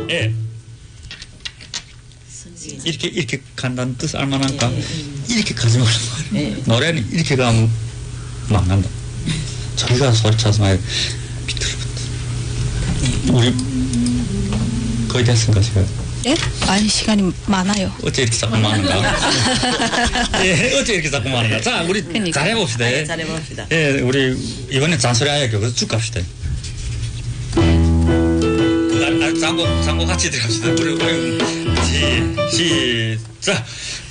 예. 이렇게 간다는 뜻 알만한가? 이렇게 가지 말고 노래는 이렇게 가면 막 난다. 저희가 소리쳐서 막 비틀어붙어. 우리 거의 됐습니까 지금? 예? 아니 시간이 많아요. 어째 이렇게 자꾸 많은가? 예, 어째 이렇게 자꾸 많은가? 자, 우리 그러니까. 잘해봅시다. 네, 잘해봅시다. 예, 우리 이번엔 잔소리 아예 그래서 쭉 갑시다. 장고 같이 들어갑시다. 우리 시작.